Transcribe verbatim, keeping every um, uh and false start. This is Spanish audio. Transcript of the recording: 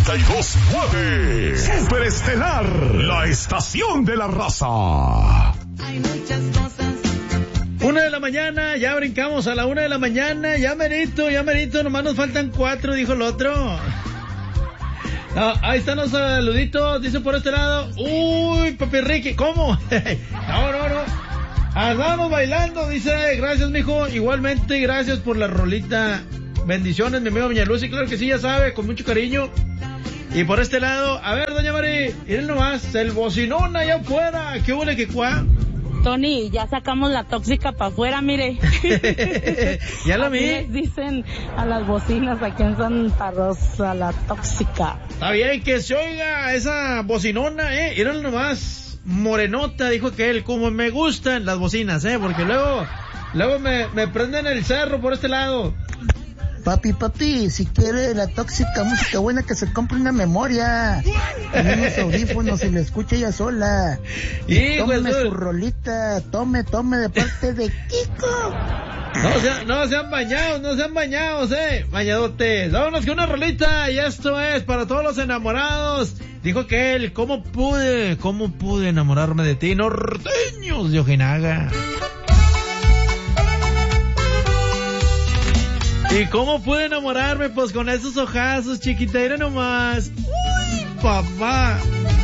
noventa y dos punto nueve. Superestelar, la estación de la raza. Hay muchas cosas. Una de la mañana, ya brincamos a la una de la mañana, ya merito, ya merito, nomás nos faltan cuatro, dijo el otro. No, ahí están los saluditos, dice por este lado. Uy, papi Ricky, ¿cómo? No, no, no. Andamos bailando, dice, gracias mijo, igualmente, gracias por la rolita. Bendiciones, mi amigo Doña Lucy, claro que sí, ya sabe, con mucho cariño. Y por este lado, a ver, doña Mari, miren nomás, el bocinón allá afuera, ¿qué huele que cuá? Tony, ya sacamos la tóxica para afuera, mire. Ya lo vi. Les dicen a las bocinas aquí en Santa Rosa, la tóxica. Está bien que se oiga esa bocinona, eh, miren nomás, morenota, dijo que él, como me gustan las bocinas, eh, porque luego, luego me, me prenden el cerro por este lado. Papi, papi, si quiere la tóxica música buena, que se compre una memoria, unos audífonos y la escuche ella sola. Y Hijo tome de- su rolita, tome, tome de parte de Kiko. No sean, no sean bañados, no sean bañados, eh, bañadotes. Vámonos con una rolita y esto es para todos los enamorados. Dijo que él, ¿cómo pude, cómo pude enamorarme de ti? Norteños de Ojinaga. ¿Y cómo pude enamorarme? Pues con esos ojazos, chiquita, era nomás. Uy, papá.